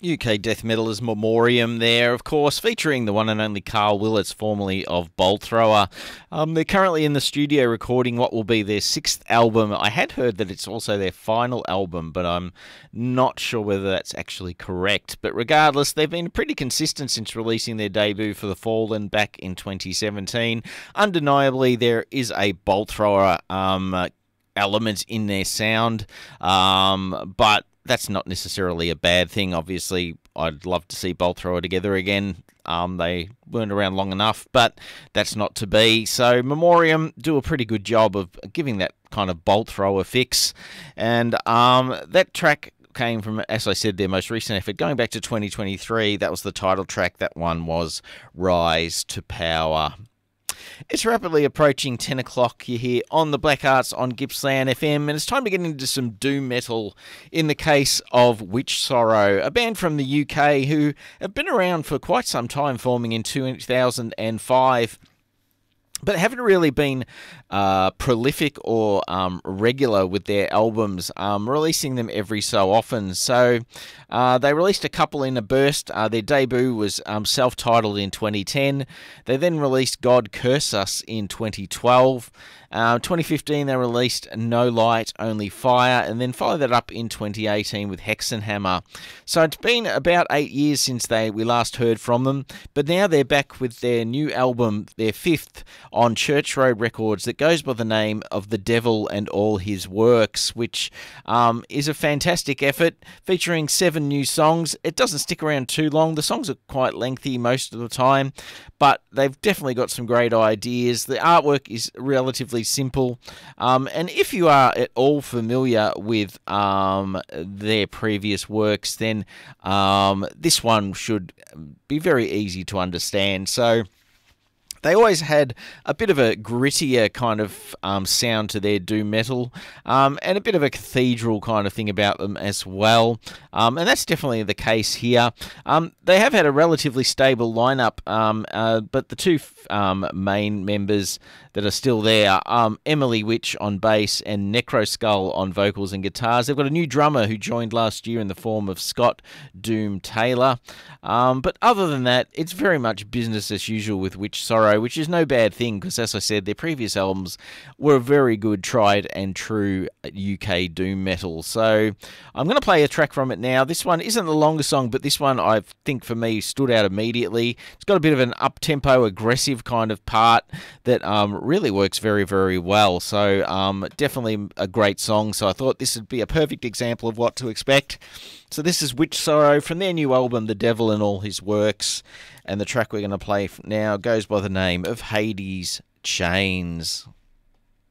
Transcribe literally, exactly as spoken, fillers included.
U K death metalers Memoriam there, of course, featuring the one and only Carl Willits, formerly of Bolt Thrower. Um, they're currently in the studio recording what will be their sixth album. I had heard that it's also their final album, but I'm not sure whether that's actually correct. But regardless, they've been pretty consistent since releasing their debut for The Fallen back in twenty seventeen. Undeniably, there is a Bolt Thrower um, uh, element in their sound, um, but that's not necessarily a bad thing. Obviously, I'd love to see Bolt Thrower together again. Um, they weren't around long enough, but that's not to be. So Memoriam do a pretty good job of giving that kind of Bolt Thrower fix. And um, that track came from, as I said, their most recent effort, going back to twenty twenty-three. That was the title track. That one was Rise to Power. It's rapidly approaching ten o'clock. You're here on the Black Arts on Gippsland F M, and it's time to get into some doom metal in the case of Witch Sorrow, a band from the U K who have been around for quite some time, forming in two thousand five. But haven't really been uh, prolific or um, regular with their albums, um, releasing them every so often. So uh, they released a couple in a burst. Uh, their debut was um, self-titled in twenty ten. They then released God Curse Us in twenty twelve. Uh, twenty fifteen they released No Light, Only Fire, and then followed that up in twenty eighteen with Hexenhammer. So it's been about eight years since they we last heard from them, but now they're back with their new album, their fifth, on Church Road Records, that goes by the name of The Devil and All His Works, which um, is a fantastic effort, featuring seven new songs. It doesn't stick around too long. The songs are quite lengthy most of the time, but they've definitely got some great ideas. The artwork is relatively simple, um, and if you are at all familiar with um, their previous works, then um, this one should be very easy to understand. So they always had a bit of a grittier kind of um, sound to their doom metal, um, and a bit of a cathedral kind of thing about them as well. Um, and that's definitely the case here. Um, they have had a relatively stable lineup, um, uh, but the two um, main members that are still there, um, Emily Witch on bass and Necroskull on vocals and guitars. They've got a new drummer who joined last year in the form of Scott Doom Taylor. Um, but other than that, it's very much business as usual with Witch Sorrow, which is no bad thing because, as I said, their previous albums were very good, tried and true U K doom metal. So I'm going to play a track from it now. This one isn't the longest song, but this one I think for me stood out immediately. It's got a bit of an up-tempo, aggressive kind of part that um, really works very, very well. So um, definitely a great song. So I thought this would be a perfect example of what to expect. So this is Witch Sorrow from their new album, The Devil and All His Works. And the track we're going to play now goes by the name of Hades Chains.